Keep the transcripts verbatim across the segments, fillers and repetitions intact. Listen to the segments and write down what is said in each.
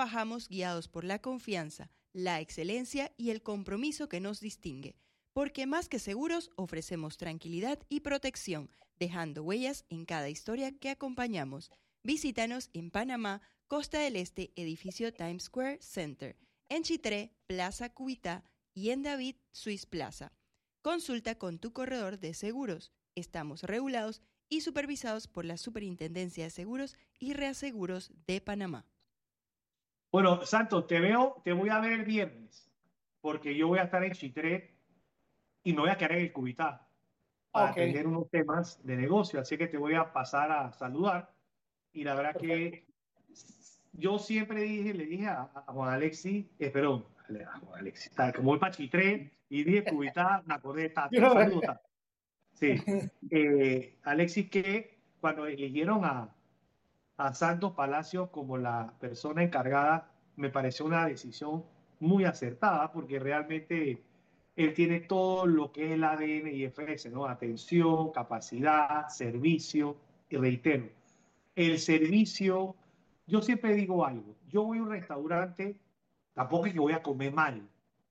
trabajamos guiados por la confianza, la excelencia y el compromiso que nos distingue, porque más que seguros ofrecemos tranquilidad y protección, dejando huellas en cada historia que acompañamos. Visítanos en Panamá, Costa del Este, edificio Times Square Center, en Chitré, Plaza Cubitá y en David, Swiss Plaza. Consulta con tu corredor de seguros. Estamos regulados y supervisados por la Superintendencia de Seguros y Reaseguros de Panamá. Bueno, Santos, te veo, te voy a ver el viernes, porque yo voy a estar en Chitré y me voy a quedar en el Cubitá para Ok, atender unos temas de negocio, así que te voy a pasar a saludar. Y la verdad perfecto. que yo siempre dije, le dije a, a Juan Alexis, eh, perdón, a Juan Alexis, tal, como voy para Chitré y dije Cubitá, me acordé de Tato, Yo- saludos Tato. Sí, eh, Alexis, que cuando eligieron a, a Santos Palacios como la persona encargada, me pareció una decisión muy acertada porque realmente él tiene todo lo que es el A D N y F S, ¿no? Atención, capacidad, servicio, y reitero, el servicio, yo siempre digo algo, yo voy a un restaurante, tampoco es que voy a comer mal,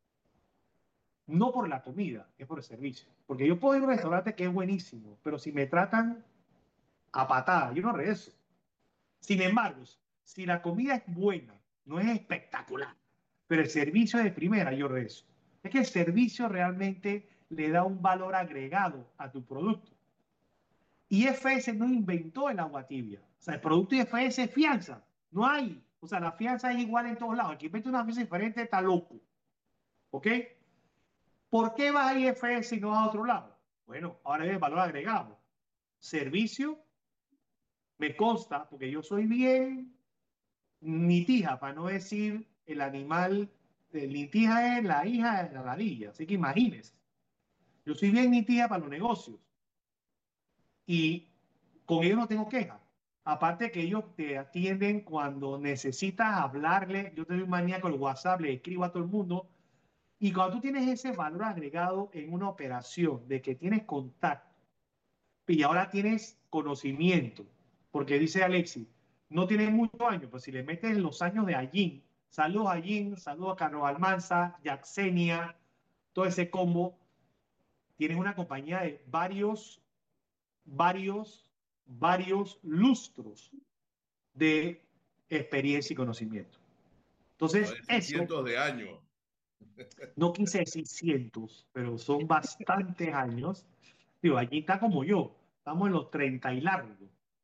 no por la comida, es por el servicio, porque yo puedo ir a un restaurante que es buenísimo, pero si me tratan a patada, yo no regreso. Sin embargo, si la comida es buena, no es espectacular, pero el servicio es de primera, yo regreso. Es que el servicio realmente le da un valor agregado a tu producto. Y F S no inventó el agua tibia. O sea, el producto I F S es fianza. No hay. O sea, la fianza es igual en todos lados. El que inventa una fianza diferente está loco. ¿Ok? ¿Por qué vas a I F S y no vas a otro lado? Bueno, ahora hay el valor agregado. Servicio, me consta, porque yo soy bien nitija, para no decir el animal, el nitija es la hija de la ladilla. Así que imagínense. Yo soy bien nitija para los negocios. Y con ellos no tengo queja. Aparte que ellos te atienden cuando necesitas hablarle, yo te doy manía con el WhatsApp, le escribo a todo el mundo. Y cuando tú tienes ese valor agregado en una operación, de que tienes contacto y ahora tienes conocimiento, porque dice Alexis, no tienes muchos años, pues si le metes los años de Allín, saludos a Allín, saludos a Carlos Almanza, Yaxenia, todo ese combo, tienes una compañía de varios varios, varios lustros de experiencia y conocimiento. No, Entonces, es eso, cientos de años. no quise decir cientos, pero son bastantes años. Digo, allí está como yo, estamos en los treinta y largos.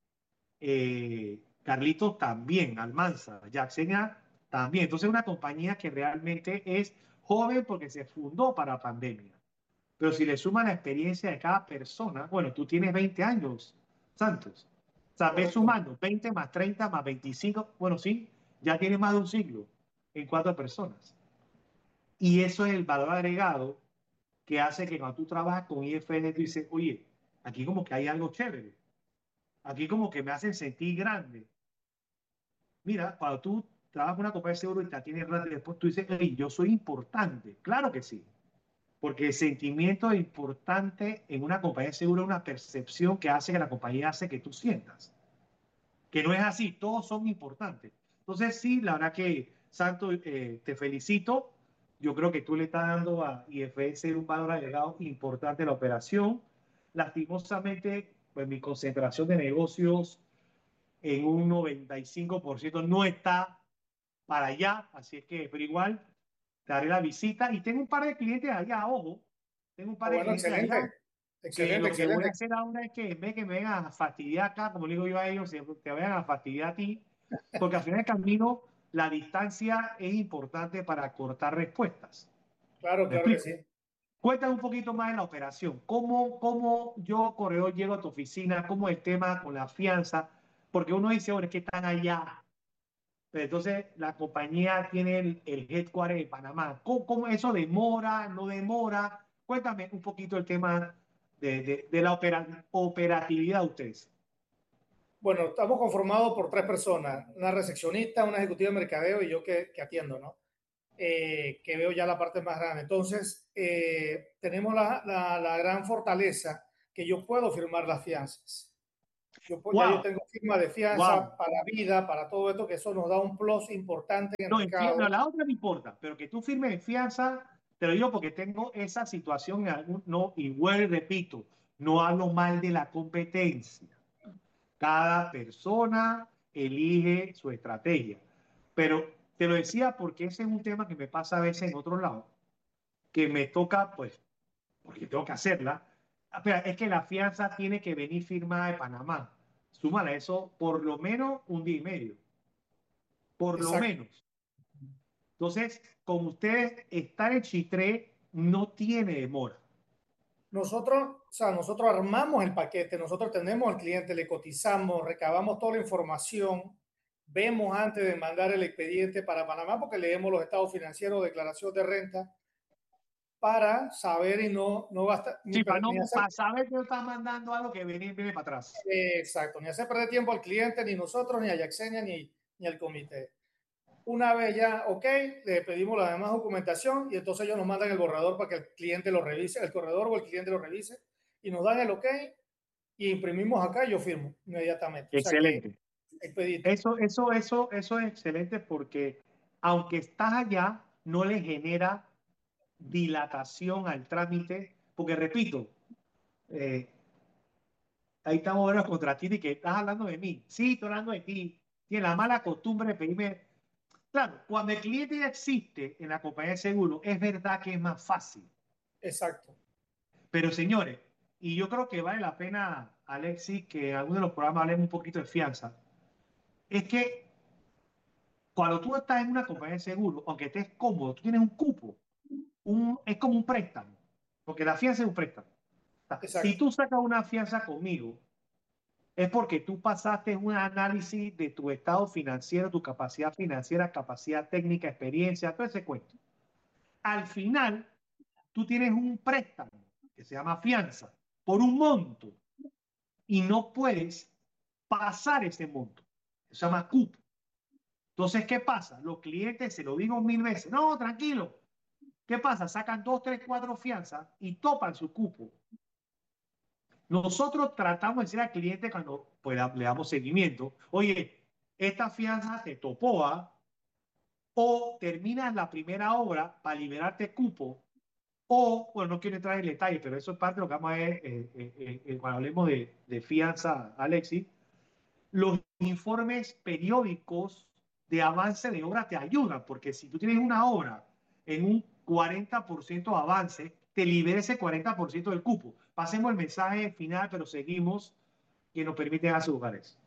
Eh, Carlitos también, Almanza, Yaxenia también. Entonces, una compañía que realmente es joven porque se fundó para pandemia. Pero si le suman la experiencia de cada persona, bueno, tú tienes veinte años, Santos. O sea, ves Correcto. sumando veinte más treinta más veinticinco, bueno, sí, ya tienes más de un siglo en cuanto a personas. Y eso es el valor agregado que hace que cuando tú trabajas con I F N, tú dices, oye, aquí como que hay algo chévere. Aquí como que me hacen sentir grande. Mira, cuando tú trabajas con una compañía de seguro y te tienes grande, después tú dices, hey, yo soy importante. Claro que sí. Porque el sentimiento es importante en una compañía de seguro, es una percepción que hace que la compañía hace que tú sientas. Que no es así, todos son importantes. Entonces, sí, la verdad que, Santo, eh, te felicito. Yo creo que tú le estás dando a I F S un valor agregado importante a la operación. Lastimosamente, pues mi concentración de negocios en un noventa y cinco por ciento no está para allá, así es que, pero igual te haré la visita y tengo un par de clientes allá, ojo, tengo un Ah, par de bueno, clientes allá excelente. que Excelente, lo que voy a excelente. hacer ahora es que en vez que me vengan a fastidiar acá, como le digo yo a ellos, se- te vayan a fastidiar a ti, porque al final del camino la distancia es importante para cortar respuestas. Claro, ¿Me claro que explico? sí. Cuéntame un poquito más de la operación. ¿Cómo, cómo yo, corredor, llego a tu oficina? ¿Cómo el tema con la fianza? Porque uno dice, ahora es que están allá. Pero entonces la compañía tiene el, el headquarter de Panamá. ¿Cómo, cómo eso demora, no demora? Cuéntame un poquito el tema de, de, de la opera, operatividad de ustedes. Bueno, estamos conformados por tres personas, una recepcionista, una ejecutiva de mercadeo y yo que, que atiendo, ¿no? Eh, que veo ya la parte más grande. Entonces, eh, tenemos la, la, la gran fortaleza que yo puedo firmar las fianzas. Yo, pues, ya yo Wow, tengo firma de wow. fianza para vida, para todo esto, que eso nos da un plus importante en el No, en fie- mercado. no, la otra no importa, pero que tú firmes en fianza, te lo digo porque tengo esa situación en algún, no, igual repito, no hablo mal de la competencia. Cada persona elige su estrategia. Pero te lo decía porque ese es un tema que me pasa a veces en otro lado, que me toca, pues, porque tengo que hacerla. Ah, Espera, es que la fianza tiene que venir firmada de Panamá. Súmala eso por lo menos un día y medio, por lo Exacto. menos. Entonces, con ustedes, estar en Chitré no tiene demora. Nosotros, o sea, nosotros armamos el paquete, nosotros tenemos al cliente, le cotizamos, recabamos toda la información, vemos antes de mandar el expediente para Panamá, porque leemos los estados financieros, declaración de renta, para saber y no, no gastar, ni, Sí, para, ni no, hacer, para saber que no estás mandando algo que viene, viene para atrás. eh, exacto, ni hacer perder tiempo al cliente, ni nosotros, ni a Yaxenia, ni, ni al comité. Una vez ya, ok, le pedimos la demás documentación y entonces ellos nos mandan el borrador para que el cliente lo revise, el corredor o el cliente lo revise y nos dan el ok y imprimimos acá y yo firmo inmediatamente. O sea que Excelente. expedito. Eso, eso, eso, eso es excelente porque aunque estás allá, no le genera dilatación al trámite, porque repito, eh, ahí estamos ahora contra ti y que estás hablando de mí. Sí, estoy hablando de ti. Tienes la mala costumbre de pedirme. Claro, cuando el cliente ya existe en la compañía de seguro, es verdad que es más fácil. Exacto. Pero señores, y yo creo que vale la pena, Alexis, que en algunos de los programas hablemos un poquito de fianza, es que cuando tú estás en una compañía de seguro, aunque estés cómodo, tú tienes un cupo, un, es como un préstamo, porque la fianza es un préstamo. O sea, si Exacto. tú sacas una fianza conmigo, es porque tú pasaste un análisis de tu estado financiero, tu capacidad financiera, capacidad técnica, experiencia, todo ese cuento. Al final, tú tienes un préstamo que se llama fianza por un monto y no puedes pasar ese monto. Se llama cupo. Entonces, ¿qué pasa? Los clientes, se lo digo mil veces, no, tranquilo. ¿Qué pasa? Sacan dos, tres, cuatro fianzas y topan su cupo. Nosotros tratamos de decir al cliente cuando pues, le damos seguimiento, oye, esta fianza te topó, ¿ah? O terminas la primera obra para liberarte cupo, o, bueno, no quiero entrar en detalle, pero eso es parte de lo que vamos a ver eh, eh, eh, eh, cuando hablemos de, de fianza, Alexis. Los informes periódicos de avance de obra te ayudan, porque si tú tienes una obra en un cuarenta por ciento de avance, te libera ese cuarenta por ciento del cupo. Pasemos el mensaje final, pero seguimos, que nos permite asegurar eso.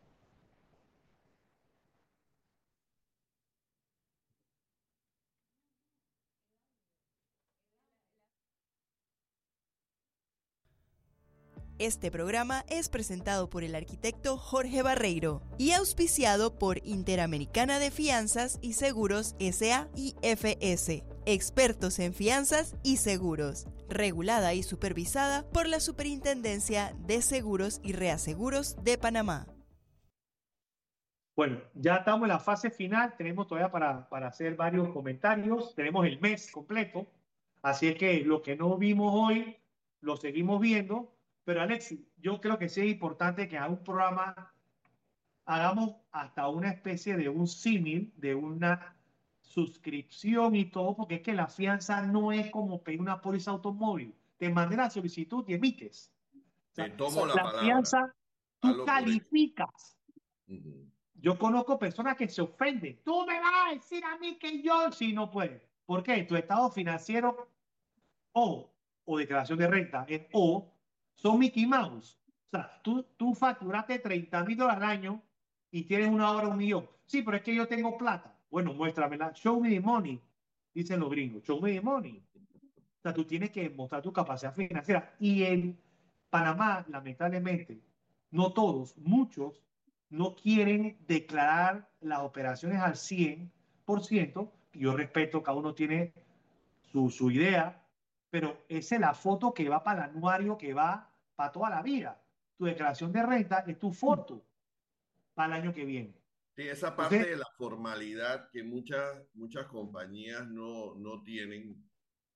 Este programa es presentado por el arquitecto Jorge Barreiro y auspiciado por Interamericana de Fianzas y Seguros S A y F S, expertos en fianzas y seguros, regulada y supervisada por la Superintendencia de Seguros y Reaseguros de Panamá. Bueno, ya estamos en la fase final, tenemos todavía para, para hacer varios comentarios, tenemos el mes completo, así es que lo que no vimos hoy lo seguimos viendo, pero Alexis, yo creo que sí es importante que haga un programa, hagamos hasta una especie de un símil, de una suscripción y todo, porque es que la fianza no es como pedir una póliza automóvil, te mandan la solicitud y emites. O Te sea, tomo la Exacto. la palabra. fianza, tú Hazlo por él. calificas. Ujú. Yo conozco personas que se ofenden. Tú me vas a decir a mí que yo sí no puedo. ¿Por qué? Tu estado financiero o, o declaración de renta es o, son Mickey Mouse. O sea, tú, tú facturaste treinta mil dólares al año y tienes una hora un millón. Sí, pero es que yo tengo plata. Bueno, muéstramela. Show me the money, dicen los gringos. Show me the money. O sea, tú tienes que mostrar tu capacidad financiera. Y en Panamá, lamentablemente, no todos, muchos, no quieren declarar las operaciones al cien por ciento. Yo respeto, cada uno tiene su, su idea, pero esa es la foto que va para el anuario, que va para toda la vida. Tu declaración de renta es tu foto para el año que viene. Sí, esa parte Entonces, de la formalidad que muchas, muchas compañías no, no tienen,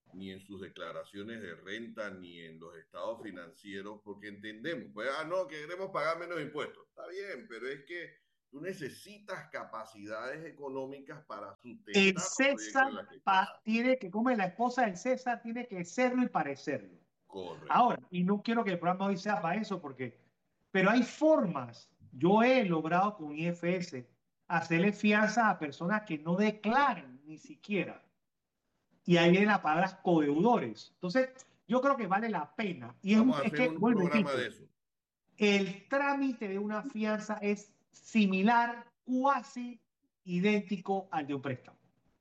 ni en sus declaraciones de renta, ni en los estados financieros, porque entendemos, pues, ah, no, que queremos pagar menos impuestos. Está bien, pero es que tú necesitas capacidades económicas para El sustentar los proyectos César en las que pa- estás. tiene que, como la esposa del César, tiene que serlo y parecerlo. Correcto. Ahora, y no quiero que el programa hoy sea para eso, porque, pero hay formas. Yo he logrado con I F S hacerle fianza a personas que no declaran ni siquiera. Y ahí vienen las palabras codeudores. Entonces, yo creo que vale la pena. Y es, Vamos a es hacer que, un vuelvo y programa repito, de eso. el trámite de una fianza es similar, cuasi idéntico al de un préstamo.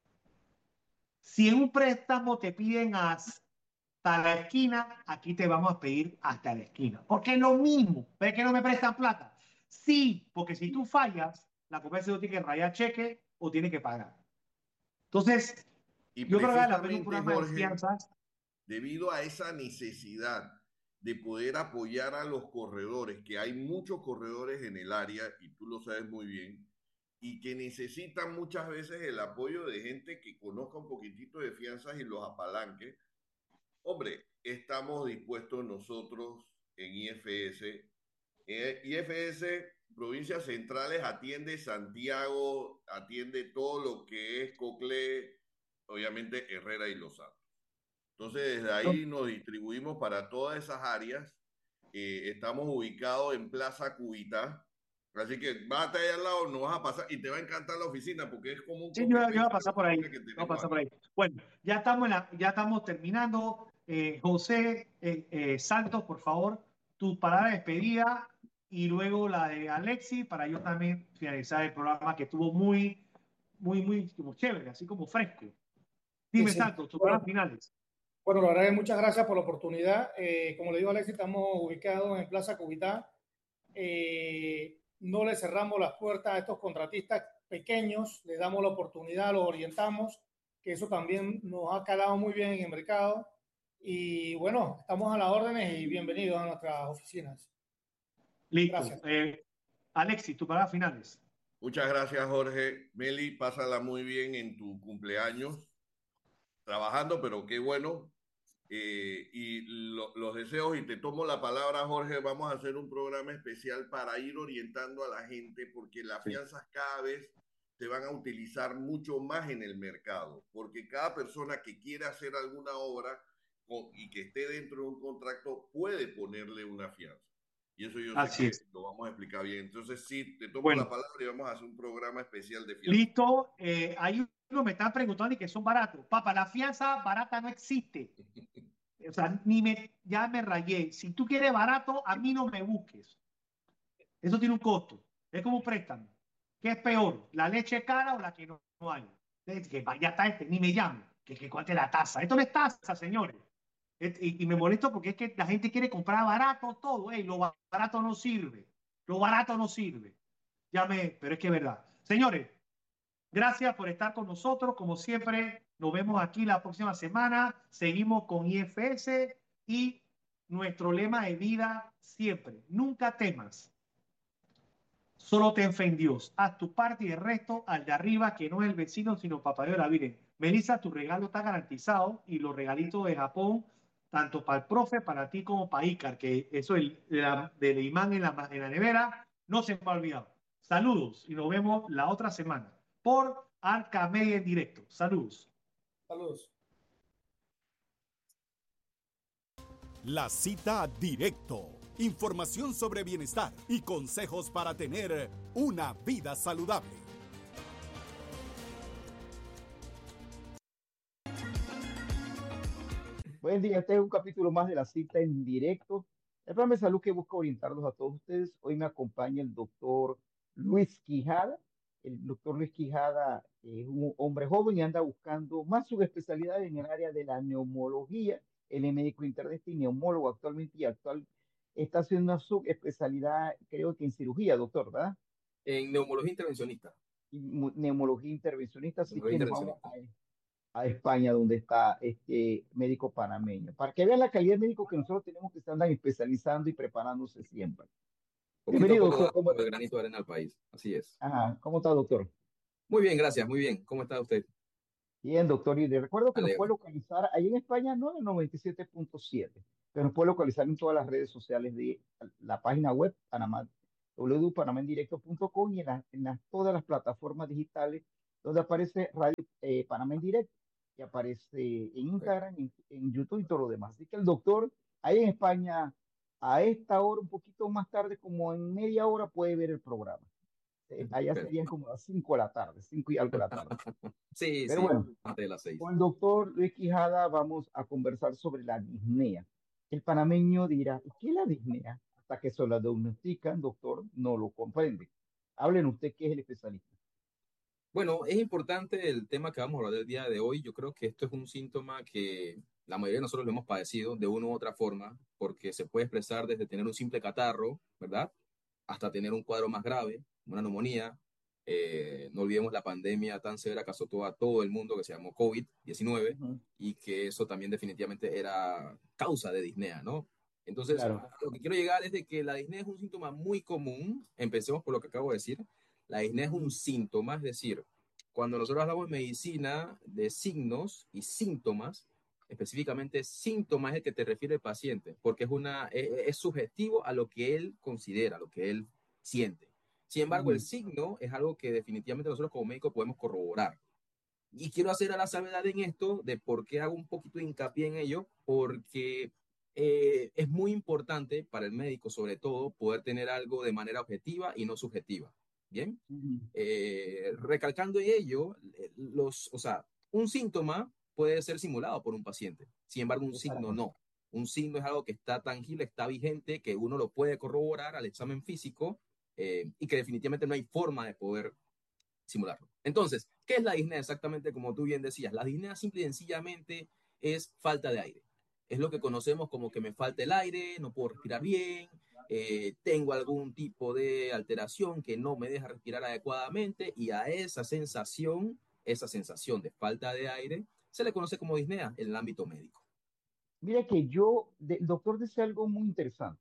Si en un préstamo te piden hasta la esquina, aquí te vamos a pedir hasta la esquina. Porque es lo mismo. ¿Pero es que no me prestan plata? Sí, porque si tú fallas, la comercio tiene que rayar cheque o tiene que pagar. Entonces, Y yo creo que vale la pena un precisamente, programa de Jorge, fianzas. debido a esa necesidad de poder apoyar a los corredores, que hay muchos corredores en el área, y tú lo sabes muy bien, y que necesitan muchas veces el apoyo de gente que conozca un poquitito de fianzas y los apalanque. Hombre, estamos dispuestos nosotros en I F S. Eh, I F S, Provincias Centrales, atiende Santiago, atiende todo lo que es Cocle, obviamente Herrera y Lozano. Entonces, desde ahí nos distribuimos para todas esas áreas. Eh, estamos ubicados en Plaza Cubita. Así que bájate ahí al lado, no vas a pasar y te va a encantar la oficina porque es como un Sí, yo, yo voy a copy-paste de la pasar por ahí. oficina que Voy a tenemos pasar por aquí. ahí. Bueno, ya estamos, en la- ya estamos terminando. Eh, José eh, eh, Santos, por favor, tu palabra de despedida y luego la de Alexi para yo también finalizar el programa que estuvo muy, muy, muy como chévere, así como fresco. Sí, Dime, sí. Santos, tus palabras Bueno, finales. bueno, la verdad es muchas gracias por la oportunidad. Eh, como le digo a Alexis, estamos ubicados en Plaza Cubitá. Eh, no le cerramos las puertas a estos contratistas pequeños, les damos la oportunidad, los orientamos, que eso también nos ha calado muy bien en el mercado. Y bueno, estamos a las órdenes y bienvenidos a nuestras oficinas. Listo. Gracias. Eh, Alexi, tus palabras finales. Muchas gracias, Jorge. Meli, pásala muy bien en tu cumpleaños, trabajando, pero qué bueno. Eh, y lo, los deseos, y te tomo la palabra, Jorge, vamos a hacer un programa especial para ir orientando a la gente, porque las Sí. fianzas cada vez se van a utilizar mucho más en el mercado, porque cada persona que quiera hacer alguna obra con, y que esté dentro de un contrato puede ponerle una fianza. Y eso yo sé Así que es. lo vamos a explicar bien. Entonces, sí, te tomo Bueno, la palabra y vamos a hacer un programa especial de fianza. listo. Eh, hay uno me están preguntando y que son baratos. Papá, la fianza barata no existe. O sea, ni me, ya me rayé. Si tú quieres barato, a mí no me busques. Eso tiene un costo. Es como un préstamo. ¿Qué es peor? ¿La leche cara o la que no, no hay? Es que vaya está este, ni me llame. Que, que cuente la tasa. Esto no es tasa, señores. Et- Y, y me molesto porque es que la gente quiere comprar barato todo. Ey, lo barato no sirve. Lo barato no sirve. Ya me, pero es que es verdad. Señores, gracias por estar con nosotros. Como siempre, nos vemos aquí la próxima semana. Seguimos con I F S y nuestro lema de vida siempre. Nunca temas. Solo ten fe en Dios. Haz tu parte y el resto al de arriba, que no es el vecino, sino papá Dios la Virgen. Melissa, tu regalo está garantizado y los regalitos de Japón, tanto para el profe, para ti como para Icar, que eso el, la, del imán en la, en la nevera, no se me ha olvidado. Saludos y nos vemos la otra semana por Arca Media en directo. Saludos. Saludos. La cita directo. Información sobre bienestar y consejos para tener una vida saludable. Buen día, este es un capítulo más de la cita en directo. El programa de salud que busca orientarlos a todos ustedes. Hoy me acompaña el doctor Luis Quijada. El doctor Luis Quijada es un hombre joven y anda buscando más subespecialidad en el área de la neumología. Él es médico internista y neumólogo actualmente y actual está haciendo una subespecialidad, creo que en cirugía, doctor, ¿verdad? En neumología intervencionista. Y mu- neumología intervencionista, así Neumología que nos vamos intervencionista. a a España, donde está este médico panameño, para que vean la calidad de médico que nosotros tenemos que estar especializando y preparándose siempre. Poquito a Bienvenido, poco doctor. dando ¿Cómo, el granito de arena al país. Así es. ajá, ¿cómo está, doctor? Muy bien, gracias. Muy bien. ¿Cómo está usted? Bien, doctor, y le recuerdo que nos puede Alegre. localizar ahí en España, no en el noventa y siete punto siete, pero nos puede localizar en todas las redes sociales de la página web Panamá, w w w punto panamendirecto punto com y en, la- en las- todas las plataformas digitales donde aparece Radio eh, Panamá en Directo, y aparece en Correcto. Instagram, en, en YouTube y todo lo demás. Así que el doctor ahí en España, a esta hora, un poquito más tarde, como en media hora, puede ver el programa. Eh, allá serían Perfecto. como las cinco de la tarde, cinco y algo de la tarde. Sí, Pero sí, bueno. antes de las seis. Con el doctor Luis Quijada vamos a conversar sobre la disnea. El panameño dirá, ¿y qué es la disnea? Hasta que se la diagnostican, doctor, no lo comprende. Hablen usted, que es el especialista. Bueno, es importante el tema que vamos a hablar del día de hoy. Yo creo que esto es un síntoma que la mayoría de nosotros lo hemos padecido de una u otra forma, porque se puede expresar desde tener un simple catarro, ¿verdad? Hasta tener un cuadro más grave, una neumonía. Eh, no olvidemos la pandemia tan severa que azotó a todo el mundo que se llamó covid diecinueve Ujú. y que eso también definitivamente era causa de disnea, ¿no? Entonces, Claro. lo que quiero llegar es de que la disnea es un síntoma muy común. Empecemos por lo que acabo de decir. La disnea es un Ujú. síntoma, es decir, cuando nosotros hablamos de medicina, de signos y síntomas, específicamente síntomas es el que te refiere el paciente, porque es, una, es, es subjetivo a lo que él considera, a lo que él siente. Sin embargo, el Ujú. signo es algo que definitivamente nosotros como médicos podemos corroborar. Y quiero hacer a la salvedad en esto de por qué hago un poquito de hincapié en ello, porque eh, es muy importante para el médico, sobre todo, poder tener algo de manera objetiva y no subjetiva. Bien, Ujú. eh, recalcando ello, eh, los, o sea, un síntoma puede ser simulado por un paciente, sin embargo, un signo Exacto. no. Un signo es algo que está tangible, está vigente, que uno lo puede corroborar al examen físico eh, y que definitivamente no hay forma de poder simularlo. Entonces, ¿qué es la disnea exactamente como tú bien decías? La disnea simple y sencillamente es falta de aire. Es lo que conocemos como que me falta el aire, no puedo respirar bien, eh, tengo algún tipo de alteración que no me deja respirar adecuadamente y a esa sensación, esa sensación de falta de aire, se le conoce como disnea en el ámbito médico. Mira que yo, de- el doctor dice algo muy interesante.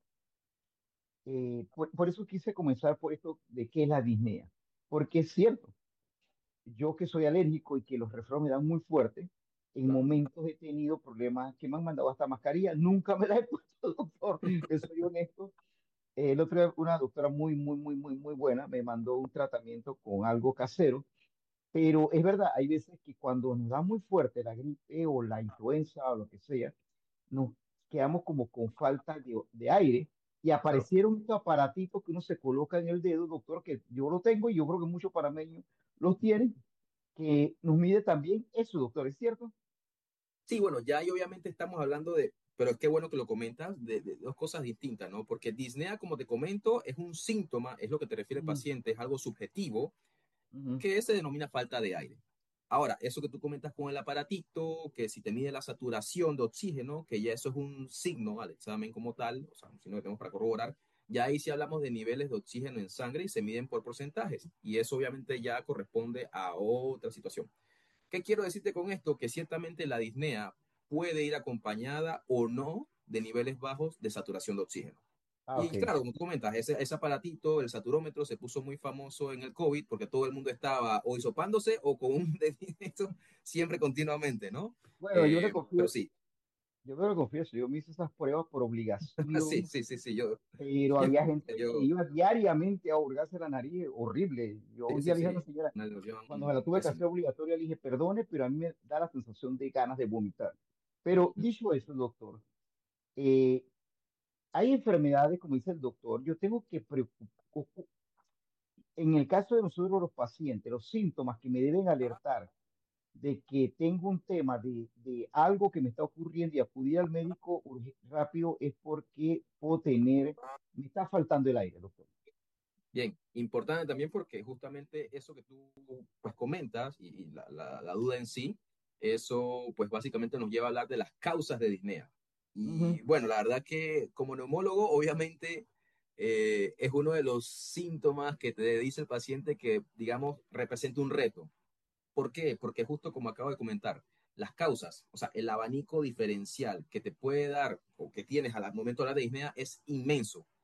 Eh, por, por eso quise comenzar por esto de qué es la disnea. Porque es cierto, yo que soy alérgico y que los resfriados me dan muy fuerte, en Claro. momentos he tenido problemas que me han mandado hasta mascarilla, nunca me la he puesto, doctor, te soy honesto. Eh, El otro día una doctora muy, muy, muy, muy, muy buena me mandó un tratamiento con algo casero, pero es verdad, hay veces que cuando nos da muy fuerte la gripe o la influenza o lo que sea, nos quedamos como con falta de, de aire y Claro. aparecieron estos aparatitos que uno se coloca en el dedo, doctor, que yo lo tengo y yo creo que muchos panameños los tienen, que nos mide también eso, doctor, ¿es cierto? Sí, bueno, ya ahí obviamente estamos hablando de, pero es que bueno que lo comentas, de, de dos cosas distintas, ¿no? Porque disnea, como te comento, es un síntoma, es lo que te refiere el Ujú. paciente, es algo subjetivo Ujú. que se denomina falta de aire. Ahora, eso que tú comentas con el aparatito, que si te mide la saturación de oxígeno, que ya eso es un signo al examen como tal, o sea, un signo que tenemos para corroborar, ya ahí sí hablamos de niveles de oxígeno en sangre y se miden por porcentajes. Y eso obviamente ya corresponde a otra situación. ¿Qué quiero decirte con esto? Que ciertamente la disnea puede ir acompañada o no de niveles bajos de saturación de oxígeno. Ah, Y ok. claro, como tú comentas, ese, ese aparatito, el saturómetro, se puso muy famoso en el COVID porque todo el mundo estaba o hisopándose o con un dedito siempre continuamente, ¿no? Bueno, yo le Eh, pero confío, sí, yo me lo confieso, yo me hice esas pruebas por sí, obligación, sí, sí, sí, yo, pero había gente que yo, iba diariamente a hurgarse la nariz, horrible. Yo sí, un día sí, le dije a una sí, señora, una cuando me ilusión la tuve que pésima. hacer obligatoria, le dije, perdone, pero a mí me da la sensación de ganas de vomitar. Pero dicho eso, doctor, eh, hay enfermedades, como dice el doctor, yo tengo que preocupar, en el caso de nosotros los pacientes, los síntomas que me deben alertar de que tengo un tema de, de algo que me está ocurriendo y acudir al médico urge- rápido es porque puedo tener, me está faltando el aire, doctor. Bien, importante también porque justamente eso que tú pues comentas y, y la, la, la duda en sí, eso pues básicamente nos lleva a hablar de las causas de disnea. Ujú. Y bueno, la verdad que como neumólogo obviamente eh, es uno de los síntomas que te dice el paciente que digamos representa un reto. ¿Por qué? Porque justo como acabo de comentar, las causas, o sea, el abanico diferencial que te puede dar o que tienes al momento de la disnea es inmenso.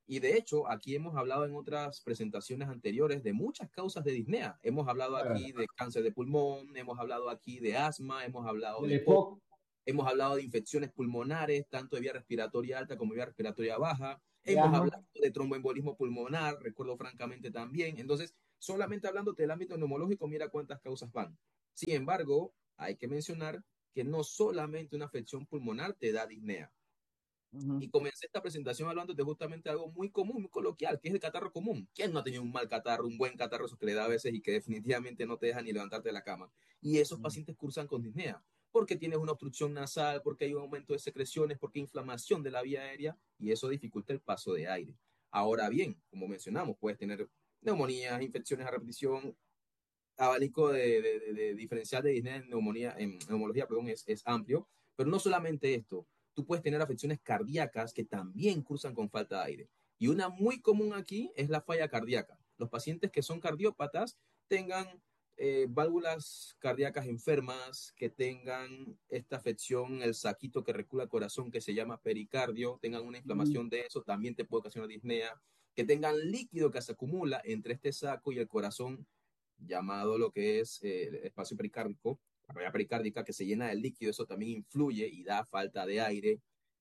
Y de hecho, aquí hemos hablado en otras presentaciones anteriores de muchas causas de disnea. Hemos hablado Claro. aquí de cáncer de pulmón, hemos hablado aquí de asma, hemos hablado Del de hipo, EPOC, hemos hablado de infecciones pulmonares, tanto de vía respiratoria alta como de vía respiratoria baja. de Hemos asma. hablado de tromboembolismo pulmonar, recuerdo francamente también. Entonces, solamente hablándote del ámbito neumológico, mira cuántas causas van. Sin embargo, hay que mencionar que no solamente una afección pulmonar te da disnea. Ujú. Y comencé esta presentación hablando de justamente algo muy común, muy coloquial, que es el catarro común. ¿Quién no ha tenido un mal catarro, un buen catarro, esos que le da a veces y que definitivamente no te deja ni levantarte de la cama? Y esos pacientes cursan con disnea, porque tienes una obstrucción nasal, porque hay un aumento de secreciones, porque hay inflamación de la vía aérea, y eso dificulta el paso de aire. Ahora bien, como mencionamos, puedes tener neumonías, infecciones a repetición, abanico de, de, de, de diferencial de disnea en, neumonía, en neumología, perdón, es, es amplio, pero no solamente esto, tú puedes tener afecciones cardíacas que también cursan con falta de aire. Y una muy común aquí es la falla cardíaca. Los pacientes que son cardiópatas tengan eh, válvulas cardíacas enfermas, que tengan esta afección, el saquito que recula el corazón, que se llama pericardio, tengan una Ujú. inflamación de eso, también te puede ocasionar disnea, que tengan líquido que se acumula entre este saco y el corazón, llamado lo que es eh, el espacio pericárdico, la vía pericárdica que se llena de líquido, eso también influye y da falta de aire.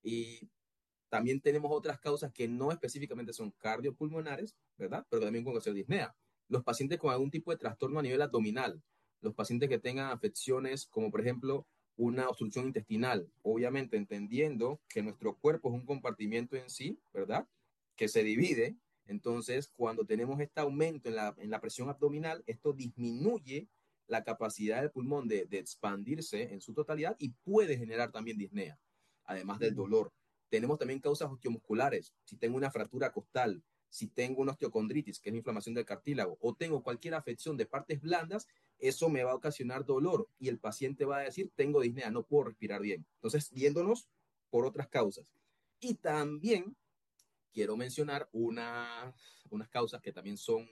Y también tenemos otras causas que no específicamente son cardiopulmonares, ¿verdad? Pero también con hacer disnea. Los pacientes con algún tipo de trastorno a nivel abdominal, los pacientes que tengan afecciones como por ejemplo una obstrucción intestinal, obviamente entendiendo que nuestro cuerpo es un compartimiento en sí, ¿verdad? Que se divide. Entonces, cuando tenemos este aumento en la, en la presión abdominal, esto disminuye la capacidad del pulmón de, de expandirse en su totalidad y puede generar también disnea, además del dolor. Tenemos también causas osteomusculares. Si tengo una fractura costal, si tengo una osteocondritis, que es la inflamación del cartílago, o tengo cualquier afección de partes blandas, eso me va a ocasionar dolor y el paciente va a decir, tengo disnea, no puedo respirar bien. Entonces, viéndonos por otras causas. Y también quiero mencionar una, unas causas que también son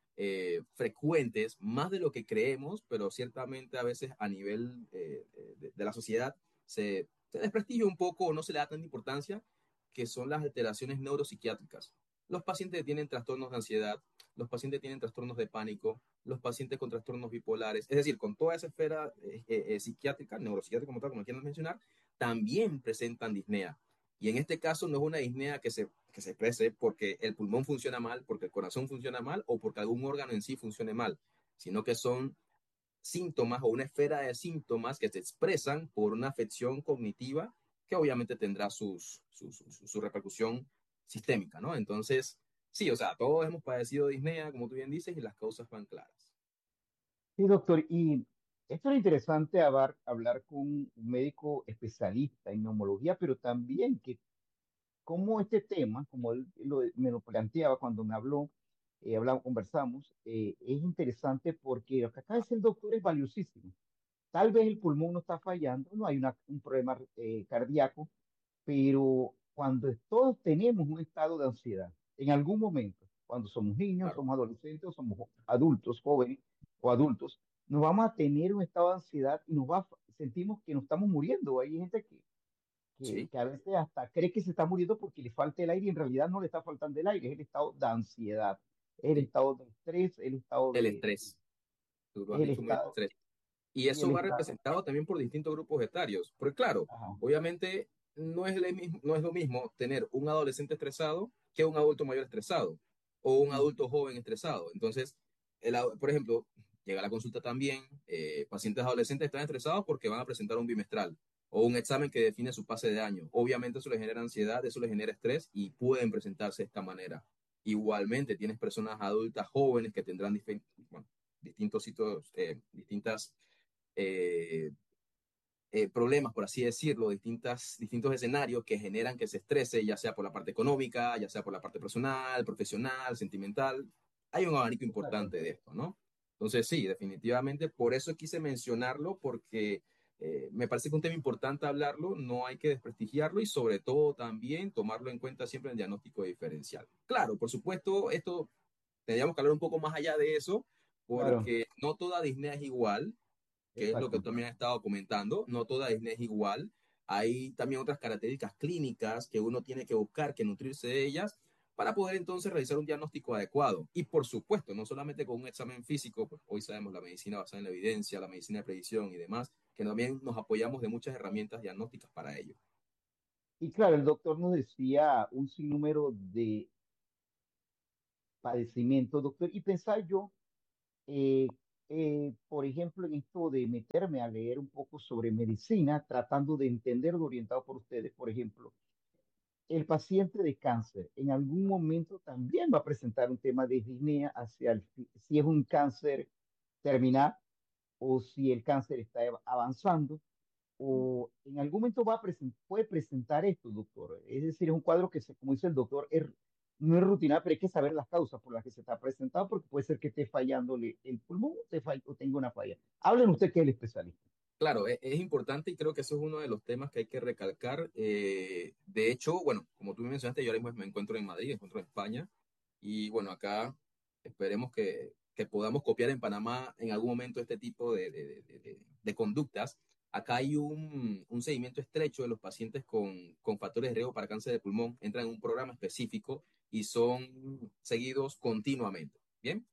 eh, frecuentes, más de lo que creemos, pero ciertamente a veces a nivel eh, de, de, la sociedad se, se desprestigia un poco o no se le da tanta importancia, que son las alteraciones neuropsiquiátricas. Los pacientes que tienen trastornos de ansiedad, los pacientes que tienen trastornos de pánico, los pacientes con trastornos bipolares, es decir, con toda esa esfera eh, eh, psiquiátrica, neuropsiquiátrica como tal, como quieran mencionar, también presentan disnea. Y en este caso no es una disnea que se, que se exprese porque el pulmón funciona mal, porque el corazón funciona mal o porque algún órgano en sí funcione mal, sino que son síntomas o una esfera de síntomas que se expresan por una afección cognitiva que obviamente tendrá sus, su, su, su, su repercusión sistémica, ¿no? Entonces, sí, o sea, todos hemos padecido disnea, como tú bien dices, y las causas van claras. Sí, doctor, y esto es interesante hablar, hablar con un médico especialista en neumología, pero también que como este tema, como él lo- me lo planteaba cuando me habló, eh, hablamos, conversamos, eh, es interesante porque lo que acaba de decir el doctor es valiosísimo. Tal vez el pulmón no está fallando, no hay una- un problema eh, cardíaco, pero cuando todos tenemos un estado de ansiedad, en algún momento, cuando somos niños, Claro, somos adolescentes o somos adultos, jóvenes o adultos, nos vamos a tener un estado de ansiedad y nos va, a- sentimos que nos estamos muriendo. Hay gente que, que, sí, que a veces hasta cree que se está muriendo porque le falta el aire y en realidad no le está faltando el aire, es el estado de ansiedad, es el sí. estado de estrés, el estado El de, estrés, tú lo es has el dicho muy bien, estado, estrés. Y y el eso va estado, representado también por distintos grupos etarios. Porque claro, ajá, obviamente no es, le mismo, no es lo mismo tener un adolescente estresado que un adulto mayor estresado o un ujú, adulto joven estresado. Entonces, el, por ejemplo, llega a la consulta también, eh, pacientes adolescentes están estresados porque van a presentar un bimestral o un examen que define su pase de año. Obviamente eso les genera ansiedad, eso les genera estrés y pueden presentarse de esta manera. Igualmente, tienes personas adultas jóvenes que tendrán bueno, distintos sitios, eh, distintas eh, eh, problemas, por así decirlo, distintas, distintos escenarios que generan que se estrese, ya sea por la parte económica, ya sea por la parte personal, profesional, sentimental. Hay un abanico exacto. importante de esto, ¿no? Entonces, sí, definitivamente, por eso quise mencionarlo, porque eh, me parece que es un tema importante hablarlo, no hay que desprestigiarlo y sobre todo también tomarlo en cuenta siempre en el diagnóstico diferencial. Claro, por supuesto, esto tendríamos que hablar un poco más allá de eso, Claro, porque no toda disnea es igual, que es lo que exacto. también has estado comentando. No toda disnea es igual. Hay también otras características clínicas que uno tiene que buscar, que nutrirse de ellas para poder entonces realizar un diagnóstico adecuado. Y por supuesto, no solamente con un examen físico, pues hoy sabemos la medicina basada en la evidencia, la medicina de predicción y demás, que también nos apoyamos de muchas herramientas diagnósticas para ello. Y claro, el doctor nos decía un sinnúmero de padecimientos, doctor, y pensar yo, eh, eh, por ejemplo, en esto de meterme a leer un poco sobre medicina, tratando de entenderlo, orientado por ustedes, por ejemplo, el paciente de cáncer en algún momento también va a presentar un tema de disnea hacia el, fi- si es un cáncer terminal o si el cáncer está eva- avanzando o en algún momento va a presen- puede presentar esto, doctor. Es decir, es un cuadro que, se, como dice el doctor, es, no es rutinario, pero hay que saber las causas por las que se está presentando, porque puede ser que esté fallándole el pulmón o, te fall- o tenga una falla. Hablen usted que es el especialista. Claro, e- es, importante y creo que eso es uno de los temas que hay que recalcar. Eh, de hecho, bueno, como tú me mencionaste, yo ahora mismo me encuentro en Madrid, me encuentro en España, y bueno, acá esperemos que, que podamos copiar en Panamá en algún momento este tipo de, de- de- de- de conductas. Acá hay un, un seguimiento estrecho de los pacientes con, con factores de riesgo para cáncer de pulmón, entran en un programa específico y son seguidos continuamente. ¿Bien?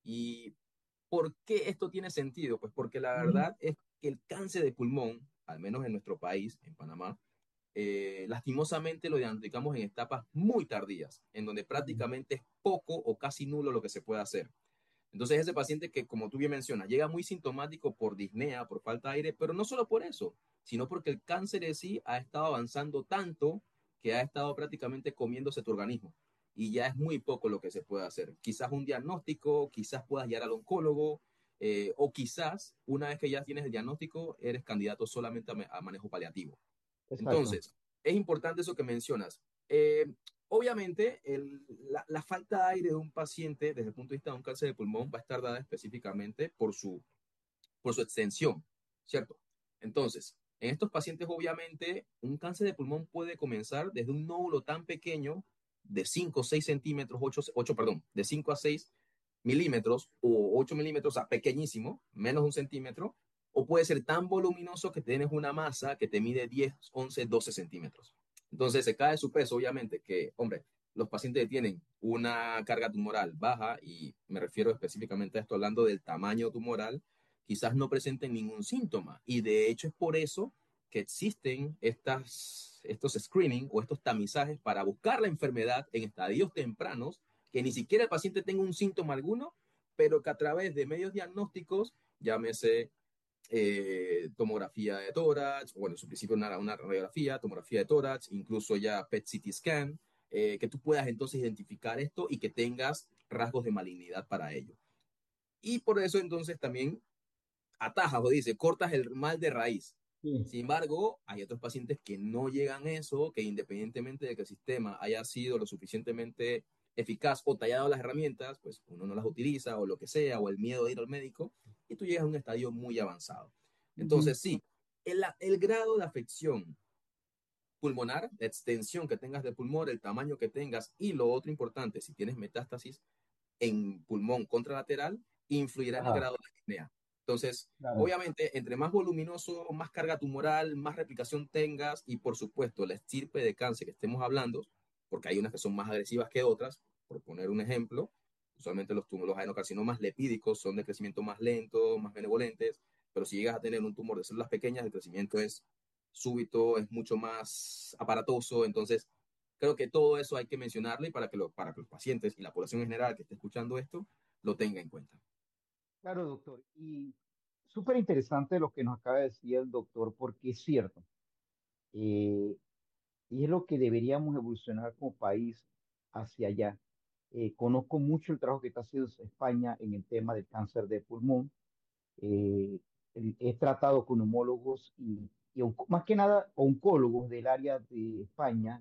Y ¿por qué esto tiene sentido? Pues porque la Ujú. verdad es que el cáncer de pulmón, al menos en nuestro país, en Panamá, eh, lastimosamente lo diagnosticamos en etapas muy tardías, en donde prácticamente es poco o casi nulo lo que se puede hacer. Entonces, ese paciente que, como tú bien mencionas, llega muy sintomático por disnea, por falta de aire, pero no solo por eso, sino porque el cáncer en sí ha estado avanzando tanto que ha estado prácticamente comiéndose tu organismo. Y ya es muy poco lo que se puede hacer. Quizás un diagnóstico, quizás puedas llegar al oncólogo, eh, o quizás una vez que ya tienes el diagnóstico, eres candidato solamente a, a manejo paliativo. Exacto. Entonces, es importante eso que mencionas. Eh, obviamente, el- la, la falta de aire de un paciente, desde el punto de vista de un cáncer de pulmón, va a estar dada específicamente por su, por su extensión, ¿cierto? Entonces, en estos pacientes, obviamente, un cáncer de pulmón puede comenzar desde un nódulo tan pequeño de cinco o seis centímetros, ocho, ocho, perdón, de cinco a seis milímetros o ocho milímetros, o sea, pequeñísimo, menos de un centímetro, o puede ser tan voluminoso que tienes una masa que te mide diez, once, doce centímetros. Entonces se cae su peso, obviamente, que, hombre, los pacientes que tienen una carga tumoral baja, y me refiero específicamente a esto hablando del tamaño tumoral, quizás no presenten ningún síntoma. Y de hecho es por eso que existen estas, estos screening o estos tamizajes para buscar la enfermedad en estadios tempranos, que ni siquiera el paciente tenga un síntoma alguno, pero que a través de medios diagnósticos, llámese eh, tomografía de tórax, bueno, en su principio una, una radiografía, tomografía de tórax, incluso ya P E T C T scan, eh, que tú puedas entonces identificar esto y que tengas rasgos de malignidad para ello. Y por eso entonces también atajas o dice, cortas el mal de raíz. Sí. Sin embargo, hay otros pacientes que no llegan a eso, que independientemente de que el sistema haya sido lo suficientemente eficaz o tallado las herramientas, pues uno no las utiliza o lo que sea, o el miedo de ir al médico, y tú llegas a un estadio muy avanzado. Ujú. Entonces, sí, el, el grado de afección pulmonar, la extensión que tengas de pulmón, el tamaño que tengas, y lo otro importante, si tienes metástasis, en pulmón contralateral influirá en el Ajá, grado de apnea. Entonces, claro. obviamente, entre más voluminoso, más carga tumoral, más replicación tengas y, por supuesto, la estirpe de cáncer que estemos hablando, porque hay unas que son más agresivas que otras, por poner un ejemplo, usualmente los tumores, los adenocarcinomas lepídicos son de crecimiento más lento, más benevolentes, pero si llegas a tener un tumor de células pequeñas, el crecimiento es súbito, es mucho más aparatoso, entonces creo que todo eso hay que mencionarlo y para que, lo, para que los pacientes y la población en general que esté escuchando esto lo tenga en cuenta. Claro, doctor. Y súper interesante lo que nos acaba de decir el doctor, porque es cierto. eh, y es lo que deberíamos evolucionar como país hacia allá. Eh, conozco mucho el trabajo que está haciendo España en el tema del cáncer de pulmón. Eh, el- he tratado con homólogos y, y onco- más que nada oncólogos del área de España,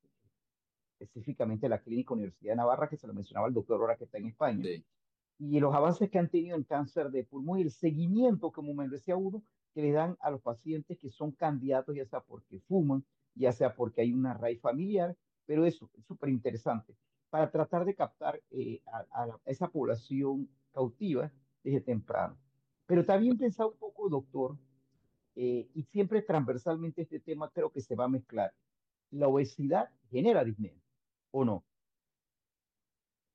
específicamente la Clínica Universidad de Navarra, que se lo mencionaba el doctor ahora que está en España, Sí. y los avances que han tenido en cáncer de pulmón y el seguimiento, como me decía uno, que le dan a los pacientes que son candidatos, ya sea porque fuman, ya sea porque hay una raíz familiar, pero eso es súper interesante, para tratar de captar eh, a, a la- a esa población cautiva desde temprano. Pero también pensaba un poco, doctor, eh, y siempre transversalmente este tema creo que se va a mezclar. La obesidad genera disnea, ¿o no?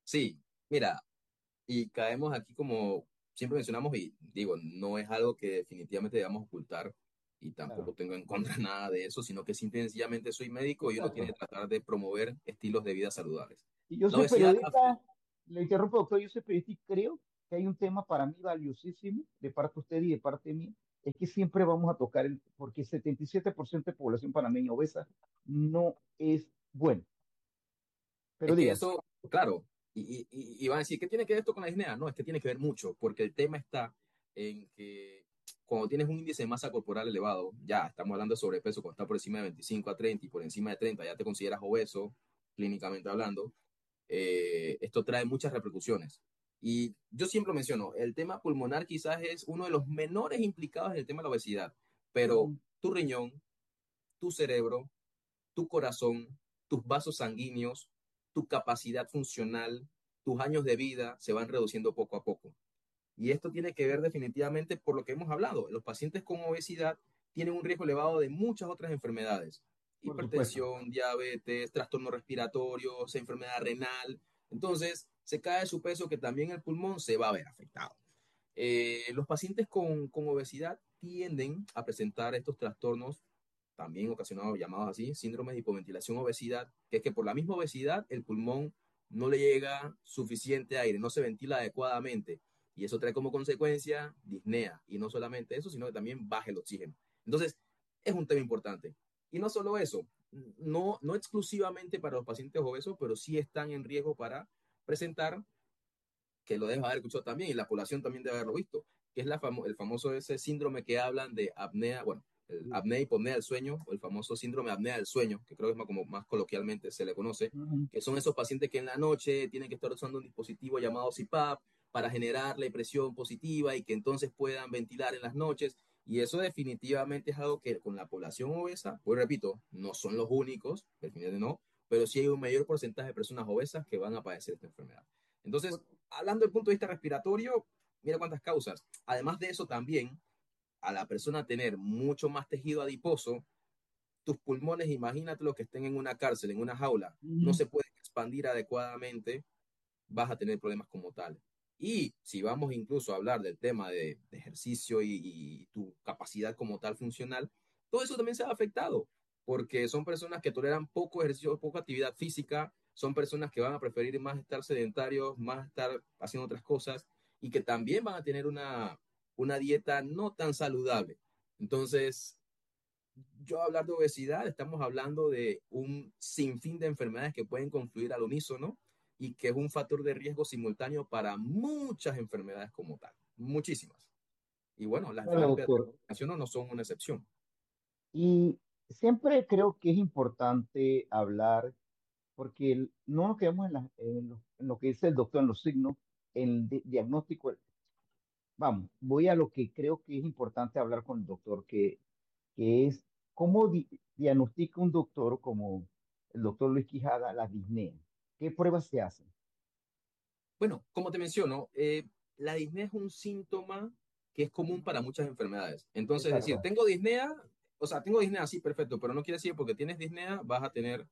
Sí, mira, y caemos aquí como siempre mencionamos, y digo, no es algo que definitivamente debamos ocultar y tampoco Claro, tengo en contra nada de eso, sino que simple y sencillamente soy médico y uno tiene que exacto. tratar de promover estilos de vida saludables. Y yo La soy obesidad, periodista, le interrumpo, doctor, yo soy periodista y creo que hay un tema para mí valiosísimo de parte de usted y de parte mía, es que siempre vamos a tocar el, porque el setenta y siete por ciento de población panameña obesa no es bueno. Pero es que diga, eso, claro, y, y, y y van a decir, ¿qué tiene que ver esto con la disnea? No, es que tiene que ver mucho, porque el tema está en que cuando tienes un índice de masa corporal elevado, ya estamos hablando de sobrepeso, cuando está por encima de veinticinco a treinta y por encima de treinta ya te consideras obeso, clínicamente hablando, eh, esto trae muchas repercusiones. Y yo siempre menciono, el tema pulmonar quizás es uno de los menores implicados en el tema de la obesidad, pero ujú, tu riñón, tu cerebro, tu corazón, tus vasos sanguíneos, tu capacidad funcional, tus años de vida se van reduciendo poco a poco. Y esto tiene que ver definitivamente por lo que hemos hablado. Los pacientes con obesidad tienen un riesgo elevado de muchas otras enfermedades. por supuesto. Hipertensión, diabetes, trastornos respiratorios, enfermedad renal. Entonces, se cae su peso que también el pulmón se va a ver afectado. Eh, los pacientes con, con obesidad tienden a presentar estos trastornos también ocasionados, llamados así, síndrome de hipoventilación obesidad, que es que por la misma obesidad el pulmón no le llega suficiente aire, no se ventila adecuadamente y eso trae como consecuencia disnea y no solamente eso, sino que también baja el oxígeno. Entonces, es un tema importante. Y no solo eso, no, no exclusivamente para los pacientes obesos, pero sí están en riesgo para presentar, que lo debes haber escuchado también y la población también debe haberlo visto, que es la famo el famoso ese síndrome que hablan de apnea, bueno, el apnea y hipopnea del sueño, o el famoso síndrome de apnea del sueño, que creo que es más, como más coloquialmente se le conoce, Ujú. que son esos pacientes que en la noche tienen que estar usando un dispositivo llamado C PAP para generar la presión positiva y que entonces puedan ventilar en las noches. Y eso definitivamente es algo que con la población obesa, pues repito, no son los únicos, definitivamente no, pero sí hay un mayor porcentaje de personas obesas que van a padecer esta enfermedad. Entonces, hablando del punto de vista respiratorio, mira cuántas causas. Además de eso, también a la persona tener mucho más tejido adiposo, tus pulmones, imagínate los que estén en una cárcel, en una jaula, no Ujú. se pueden expandir adecuadamente, vas a tener problemas como tal. Y si vamos incluso a hablar del tema de, de ejercicio y, y, tu capacidad como tal funcional, todo eso también se ha afectado, porque son personas que toleran poco ejercicio, poca actividad física, son personas que van a preferir más estar sedentarios, más estar haciendo otras cosas y que también van a tener una, una dieta no tan saludable. Entonces, yo hablar de obesidad, estamos hablando de un sinfín de enfermedades que pueden confluir al unísono y que es un factor de riesgo simultáneo para muchas enfermedades como tal, muchísimas. Y bueno, las Claro, enfermedades que doctor. menciono no son una excepción. Y siempre creo que es importante hablar, porque el- no nos quedamos en, la- en lo, en lo que dice el doctor, en los signos, en el di- diagnóstico. Vamos, voy a lo que creo que es importante hablar con el doctor, que, que es cómo di- diagnostica un doctor como el doctor Luis Quijada la disnea. ¿Qué pruebas se hacen? Bueno, como te menciono, eh, la disnea es un síntoma que es común para muchas enfermedades. Entonces, es decir, Exacto. tengo disnea, o sea, tengo disnea, sí, perfecto, pero no quiere decir porque tienes disnea vas a tener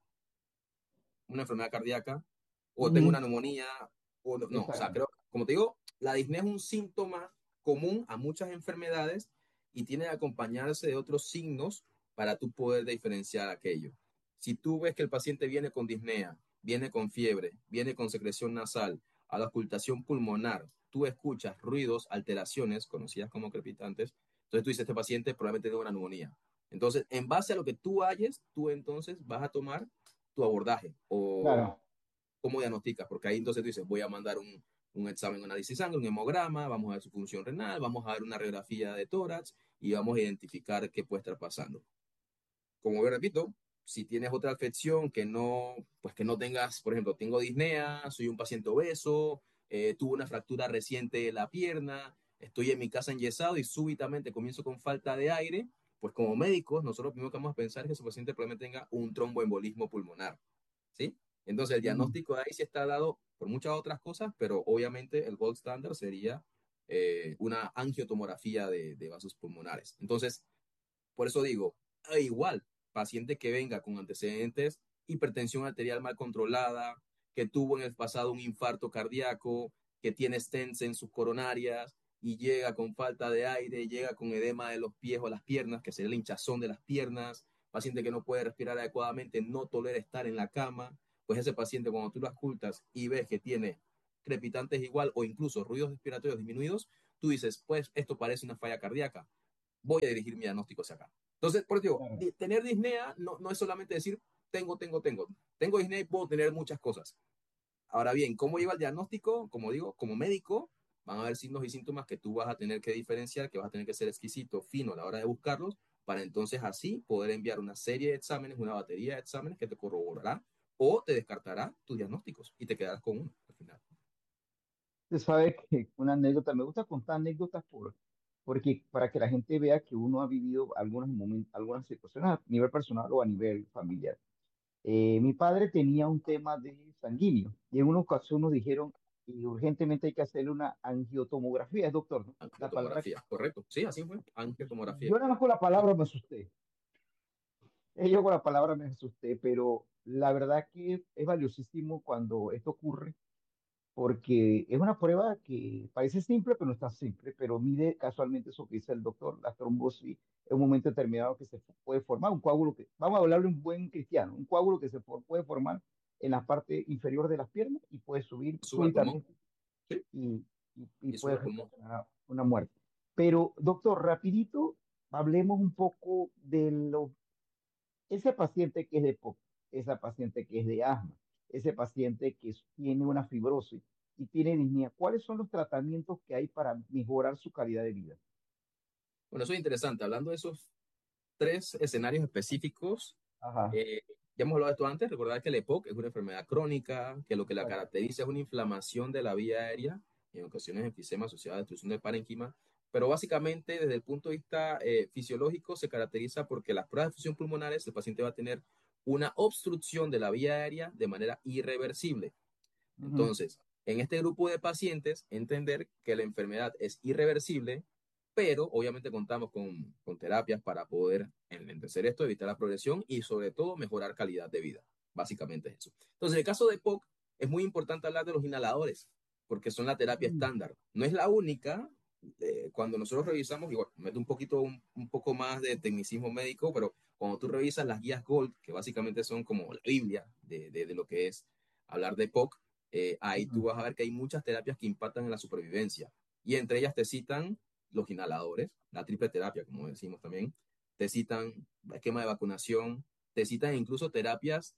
una enfermedad cardíaca o tengo Ujú. una neumonía o no, no, o sea, Exacto. creo, como te digo, la disnea es un síntoma común a muchas enfermedades y tiene que acompañarse de otros signos para tú poder diferenciar aquello. Si tú ves que el paciente viene con disnea, viene con fiebre, viene con secreción nasal, a la ocultación pulmonar, tú escuchas ruidos, alteraciones conocidas como crepitantes, entonces tú dices, este paciente probablemente tiene una neumonía. Entonces, en base a lo que tú halles, tú entonces vas a tomar tu abordaje o Claro. cómo diagnosticas, porque ahí entonces tú dices, voy a mandar un, un examen, un análisis de sangre, un hemograma, vamos a ver su función renal, vamos a ver una radiografía de tórax y vamos a identificar qué puede estar pasando. Como yo repito, si tienes otra afección que no, pues que no tengas, por ejemplo, tengo disnea, soy un paciente obeso, eh, tuve una fractura reciente de la pierna, estoy en mi casa enyesado y súbitamente comienzo con falta de aire, pues como médicos, nosotros lo primero que vamos a pensar es que ese paciente probablemente tenga un tromboembolismo pulmonar. ¿Sí? Entonces el Ujú. diagnóstico de ahí sí está dado por muchas otras cosas, pero obviamente el gold standard sería eh, una angiotomografía de, de, vasos pulmonares. Entonces, por eso digo, e igual, paciente que venga con antecedentes, hipertensión arterial mal controlada, que tuvo en el pasado un infarto cardíaco, que tiene stents en sus coronarias y llega con falta de aire, llega con edema de los pies o las piernas, que sería el hinchazón de las piernas, paciente que no puede respirar adecuadamente, no tolera estar en la cama, pues ese paciente cuando tú lo auscultas y ves que tiene crepitantes igual o incluso ruidos respiratorios disminuidos, tú dices, pues esto parece una falla cardíaca, voy a dirigir mi diagnóstico hacia acá. Entonces, por eso Claro. digo, tener disnea no, no es solamente decir, tengo, tengo, tengo. Tengo disnea y puedo tener muchas cosas. Ahora bien, ¿cómo lleva el diagnóstico? Como digo, como médico, van a haber signos y síntomas que tú vas a tener que diferenciar, que vas a tener que ser exquisito, fino a la hora de buscarlos, para entonces así poder enviar una serie de exámenes, una batería de exámenes que te corroborará o te descartará tus diagnósticos y te quedarás con uno al final. Usted sabe que una anécdota, me gusta contar anécdotas por, porque para que la gente vea que uno ha vivido algunos momentos, algunas situaciones a nivel personal o a nivel familiar. Eh, mi padre tenía un tema de sanguíneo y en una ocasión nos dijeron y urgentemente hay que hacerle una angiotomografía, es doctor, ¿no? La palabra, Angiotomografía, correcto. Sí, así fue. Angiotomografía. yo nada más con la palabra me asusté. Eh, Yo con la palabra me asusté, pero la verdad que es valiosísimo cuando esto ocurre porque es una prueba que parece simple, pero no es tan simple, pero mide casualmente eso que dice el doctor, la trombosis, en un momento determinado que se puede formar un coágulo que, vamos a hablarle un buen cristiano, un coágulo que se for- puede formar en la parte inferior de las piernas y puede subir Sube al pulmón, súbitamente sí, y, y, y y sube puede al pulmón. ocasionar una muerte. Pero, doctor, rapidito, hablemos un poco de lo ese paciente que es de POC, esa paciente que es de asma, ese paciente que tiene una fibrosis y tiene disnea, ¿cuáles son los tratamientos que hay para mejorar su calidad de vida? Bueno, eso es interesante. Hablando de esos tres escenarios específicos, Ajá, eh, ya hemos hablado de esto antes. Recordar que el EPOC es una enfermedad crónica, que lo que la exacto. caracteriza es una inflamación de la vía aérea, en ocasiones enfisema asociada a destrucción del parénquima, pero básicamente desde el punto de vista eh, fisiológico se caracteriza porque las pruebas de función pulmonares el paciente va a tener una obstrucción de la vía aérea de manera irreversible. Ujú, Entonces, en este grupo de pacientes, entender que la enfermedad es irreversible, pero obviamente contamos con, con terapias para poder enlentecer esto, evitar la progresión y sobre todo mejorar calidad de vida. Básicamente es eso. Entonces, en el caso de POC, es muy importante hablar de los inhaladores, porque son la terapia ujú, estándar. No es la única. Eh, cuando nosotros revisamos, igual, meto un poquito, un, un poco más de tecnicismo médico, pero cuando tú revisas las guías Gold, que básicamente son como la Biblia de, de, de lo que es hablar de POC, eh, ahí tú ujú. vas a ver que hay muchas terapias que impactan en la supervivencia. Y entre ellas te citan los inhaladores, la triple terapia, como decimos también, te citan esquema de vacunación, te citan incluso terapias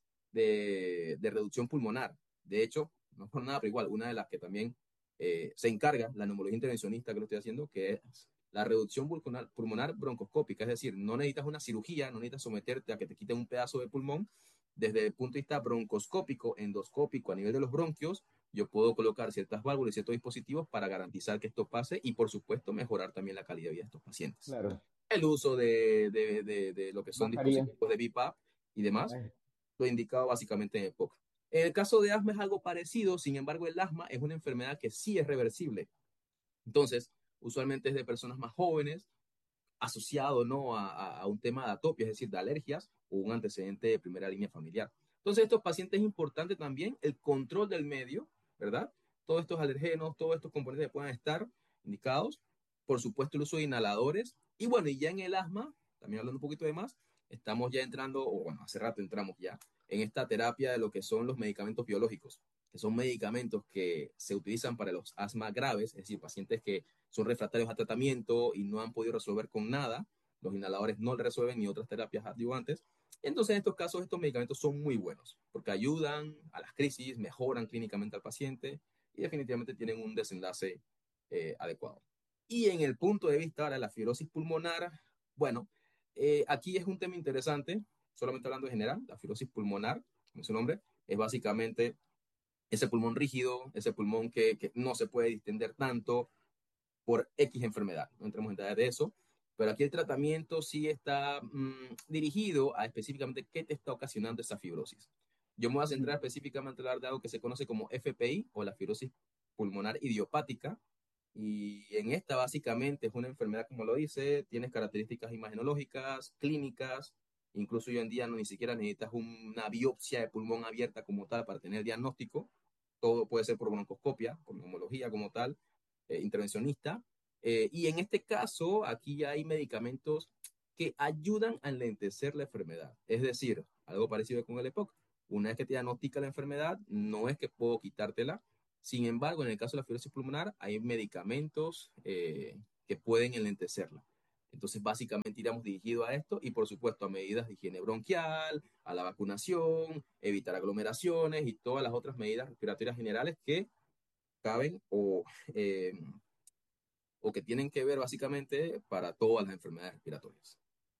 de, de reducción pulmonar. De hecho, no por nada, pero igual, una de las que también eh, se encarga, la neumología intervencionista que lo estoy haciendo, que es la reducción pulmonar, pulmonar broncoscópica, es decir, no necesitas una cirugía, no necesitas someterte a que te quiten un pedazo de pulmón, desde el punto de vista broncoscópico, endoscópico, a nivel de los bronquios, yo puedo colocar ciertas válvulas y ciertos dispositivos para garantizar que esto pase y, por supuesto, mejorar también la calidad de vida de estos pacientes. Claro, El uso de, de, de, de lo que son mascarilla. dispositivos de B I P A P y demás, Eh, lo indicado básicamente en EPOC. En el caso de asma es algo parecido, sin embargo, el asma es una enfermedad que sí es reversible. Entonces, usualmente es de personas más jóvenes, asociado, ¿no? a, a, a un tema de atopia, es decir, de alergias o un antecedente de primera línea familiar. Entonces, estos pacientes es importante también el control del medio, ¿verdad? Todos estos alergenos, todos estos componentes que puedan estar indicados. Por supuesto, el uso de inhaladores. Y bueno, y ya en el asma, también hablando un poquito de más, estamos ya entrando, o bueno, hace rato entramos ya en esta terapia de lo que son los medicamentos biológicos, que son medicamentos que se utilizan para los asmas graves, es decir, pacientes que son refractarios a tratamiento y no han podido resolver con nada. Los inhaladores no le resuelven ni otras terapias adyuvantes. Entonces, en estos casos, estos medicamentos son muy buenos porque ayudan a las crisis, mejoran clínicamente al paciente y definitivamente tienen un desenlace eh, adecuado. Y en el punto de vista ahora de la fibrosis pulmonar, bueno, eh, aquí es un tema interesante, solamente hablando en general, la fibrosis pulmonar, como su nombre, es básicamente ese pulmón rígido, ese pulmón que, que no se puede distender tanto, por X enfermedad. No entremos en detalles de eso, pero aquí el tratamiento sí está mmm, dirigido a específicamente qué te está ocasionando esa fibrosis. Yo me voy a centrar ujú. específicamente en hablar de algo que se conoce como F P I o la fibrosis pulmonar idiopática. Y en esta básicamente es una enfermedad, como lo dice, tiene características imagenológicas, clínicas, Incluso hoy en día no ni siquiera necesitas una biopsia de pulmón abierta como tal para tener diagnóstico. Todo puede ser por broncoscopia, por neumología como tal, eh, intervencionista. Eh, y en este caso, aquí ya hay medicamentos que ayudan a enlentecer la enfermedad. Es decir, algo parecido con el E P O C. Una vez que te diagnostica la enfermedad, no es que puedo quitártela. Sin embargo, en el caso de la fibrosis pulmonar, hay medicamentos eh, que pueden enlentecerla. Entonces, básicamente iremos dirigidos a esto y, por supuesto, a medidas de higiene bronquial, a la vacunación, evitar aglomeraciones y todas las otras medidas respiratorias generales que caben o, eh, o que tienen que ver básicamente para todas las enfermedades respiratorias.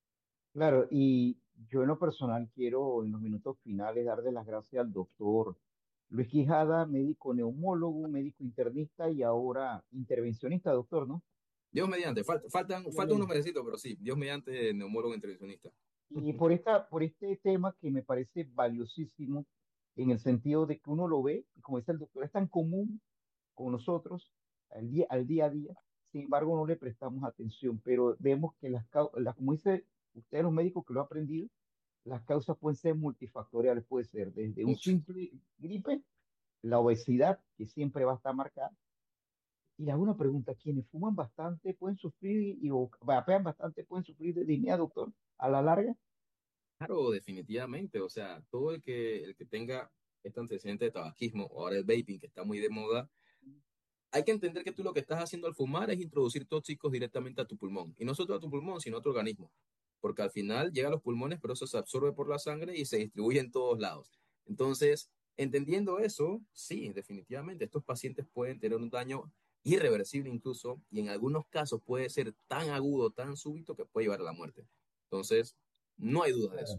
Claro, y yo en lo personal quiero en los minutos finales darle las gracias al doctor Luis Quijada, médico neumólogo, médico internista y ahora intervencionista, doctor, ¿no? Dios mediante, faltan, faltan, faltan unos meses, pero sí, Dios mediante, neumólogo intervencionista. Y por esta, por este tema que me parece valiosísimo en el sentido de que uno lo ve, y como dice el doctor, es tan común con nosotros al día, al día a día, sin embargo no le prestamos atención, pero vemos que las, cau- las como dice ustedes los médicos que lo han aprendido, las causas pueden ser multifactoriales, puede ser desde un Mucho. simple gripe, la obesidad, que siempre va a estar marcada. Y le hago una pregunta, ¿quienes fuman bastante pueden sufrir y o vapean bastante pueden sufrir de disnea, doctor, a la larga? Claro, definitivamente. O sea, todo el que, el que tenga este antecedente de tabaquismo, o ahora el vaping, que está muy de moda, hay que entender que tú lo que estás haciendo al fumar es introducir tóxicos directamente a tu pulmón. Y no solo a tu pulmón, sino a tu organismo. Porque al final llega a los pulmones, pero eso se absorbe por la sangre y se distribuye en todos lados. Entonces, entendiendo eso, sí, definitivamente, estos pacientes pueden tener un daño irreversible incluso, y en algunos casos puede ser tan agudo, tan súbito, que puede llevar a la muerte. Entonces, no hay duda de eso.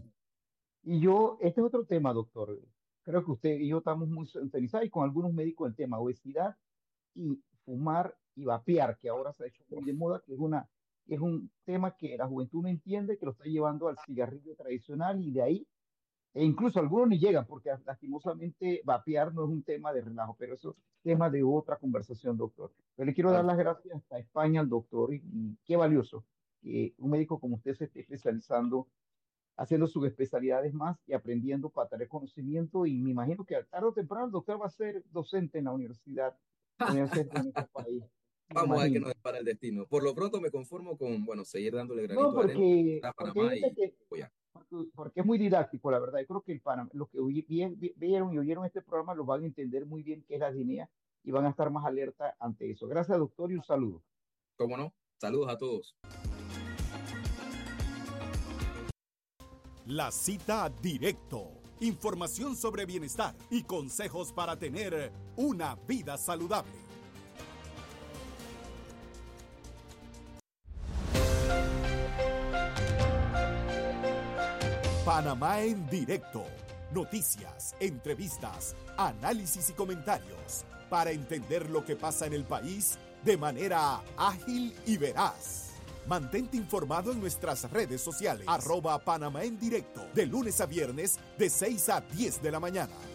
Y yo, este es otro tema, doctor. Creo que usted y yo estamos muy sintonizados y con algunos médicos el tema obesidad y fumar y vapear, que ahora se ha hecho muy de moda, que es una, es un tema que la juventud no entiende, que lo está llevando al cigarrillo tradicional y de ahí, e incluso algunos ni llegan, porque lastimosamente vapear no es un tema de relajo, pero eso es tema de otra conversación, doctor. Pero le quiero dar Claro. las gracias a España, al doctor, y, y qué valioso que un médico como usted se esté especializando haciendo sus especialidades más y aprendiendo para tener conocimiento. Y me imagino que tarde o temprano el doctor va a ser docente en la universidad, en la universidad de nuestro país. Me Vamos a ver qué imagino. nos depara el destino. Por lo pronto me conformo con, bueno, seguir dándole No, granito de arena porque, a porque hay Panamá gente y que, apoyar. porque, porque es muy didáctico, la verdad. Yo creo que el Panamá, los que oí- vi- vi- vieron y oyeron este programa lo van a entender muy bien qué es la Guinea y van a estar más alerta ante eso. Gracias, doctor, y un saludo. ¿Cómo no? Saludos a todos. La cita directo. Información sobre bienestar y consejos para tener una vida saludable. Panamá en directo. Noticias, entrevistas, análisis y comentarios para entender lo que pasa en el país de manera ágil y veraz. Mantente informado en nuestras redes sociales, arroba Panamá en directo, de lunes a viernes de seis a diez de la mañana.